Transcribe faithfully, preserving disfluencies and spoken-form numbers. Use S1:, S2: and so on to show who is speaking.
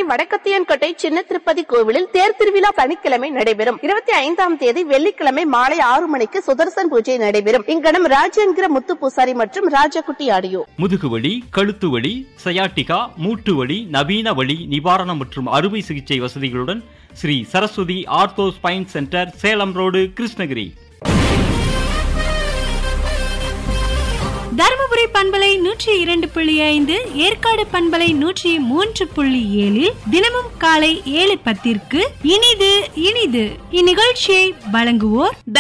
S1: வடக்கத்தியன்கோட்டை சின்ன திருப்பதி கோவிலில் தேர் திருவிழா சனிக்கிழமை நடைபெறும். இருபத்தி ஐந்தாம் தேதி வெள்ளிக்கிழமை மாலை ஆறு மணிக்கு சுதர்சன் பூஜை நடைபெறும். இங்கனம் ராஜ் என்கிற முத்து பூசாரி மற்றும் ராஜகுட்டி ஆடியோ.
S2: முதுகுவலி, கழுத்து வலி, சயாட்டிகா, மூட்டு வலி, நவீன வலி நிவாரணம் மற்றும் அறுவை சிகிச்சை வசதிகளுடன் Sri Saraswati ortho spine centre, Salem road, Krishnagiri.
S3: Dharmapuri பண்பலை நூற்றி இரண்டு புள்ளி ஐந்து, ஏற்காடு பண்பலை நூற்றி மூன்று புள்ளி ஏழில் தினமும் காலை ஏழு பத்திற்கு இனிது இனிது இந்நிகழ்ச்சியை வழங்குவோர்